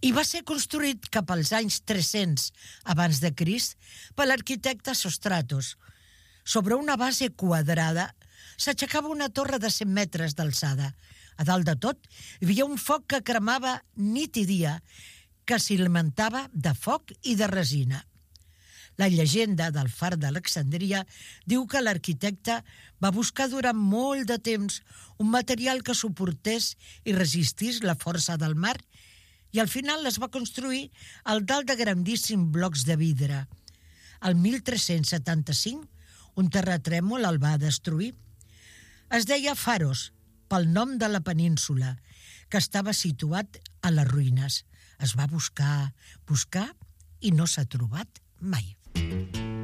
i va ser construït cap als anys 300 abans de Crist per l'arquitecte Sostratos. Sobre una base quadrada s'aixecava una torre de 100 metres d'alçada. A dalt de tot hi havia un foc que cremava nit i dia, que s'alimentava de foc i de resina. La llegenda del far d'Alexandria diu que l'arquitecte va buscar durant molt de temps un material que suportés i resistís la força del mar i al final es va construir al dalt de grandíssims blocs de vidre. El 1375 un terratrèmol el va destruir. Es deia Faros, pel nom de la península, que estava situat a les ruïnes. Es va buscar i no s'ha trobat mai.